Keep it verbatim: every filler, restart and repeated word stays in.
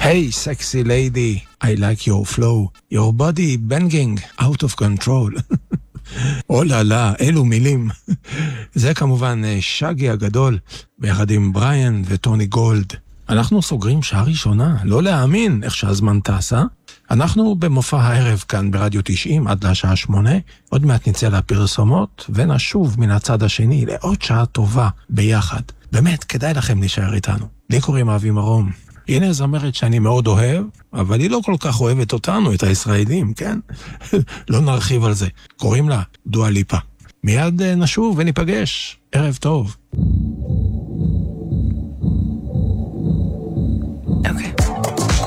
Hey, sexy lady, I like your flow. Your body banging out of control. אולה לה, אלו מילים. זה כמובן שגי הגדול, ביחד עם בריאן וטוני גולד. אנחנו סוגרים שעה ראשונה, לא להאמין איך שהזמן טסה. אנחנו במופע הערב כאן ברדיו תשעים עד לשעה שמונה, עוד מעט נצא לפרסומות, ונשוב מן הצד השני לעוד שעה טובה ביחד. באמת, כדאי לכם להישאר איתנו. לי קוראים אבי מרום. הנה זמרת שאני מאוד אוהב, אבל היא לא כל כך אוהבת אותנו, את הישראלים, כן? לא נרחיב על זה. קוראים לה דואה ליפה. מיד נשוב וניפגש. ערב טוב.